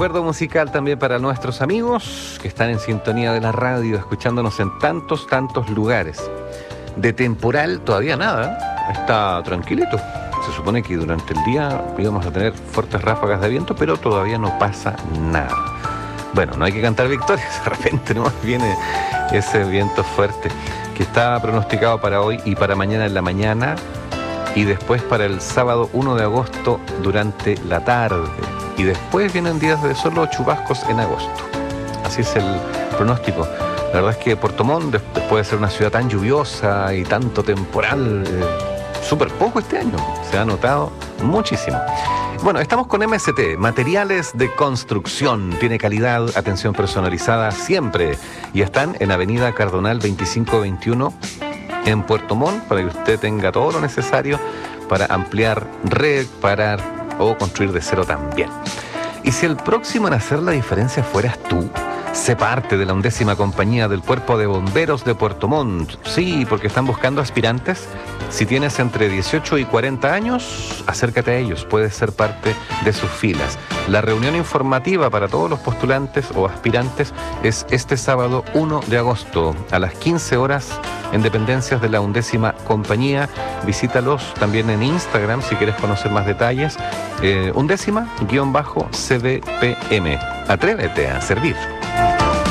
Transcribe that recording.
recuerdo musical también para nuestros amigos que están en sintonía de la radio, escuchándonos en tantos lugares. De temporal todavía nada, está tranquilito. Se supone que durante el día íbamos a tener fuertes ráfagas de viento, pero todavía no pasa nada. Bueno, no hay que cantar victorias, de repente no viene ese viento fuerte que está pronosticado para hoy y para mañana en la mañana y después para el sábado 1 de agosto durante la tarde. Y después vienen días de solo chubascos en agosto. Así es el pronóstico. La verdad es que Puerto Montt, después de ser una ciudad tan lluviosa y tanto temporal, súper poco este año. Se ha notado muchísimo. Bueno, estamos con MST, materiales de construcción. Tiene calidad, atención personalizada siempre. Y están en Avenida Cardonal 2521 en Puerto Montt para que usted tenga todo lo necesario para ampliar, reparar o construir de cero también. Y si el próximo en hacer la diferencia fueras tú, sé parte de la 11ª compañía del Cuerpo de Bomberos de Puerto Montt. Sí, porque están buscando aspirantes. Si tienes entre 18 y 40 años, acércate a ellos, puedes ser parte de sus filas. La reunión informativa para todos los postulantes o aspirantes es este sábado 1 de agosto a las 15 horas en dependencias de la 11ª compañía. Visítalos también en Instagram si quieres conocer más detalles. 11ª_CBPM. Atrévete a servir.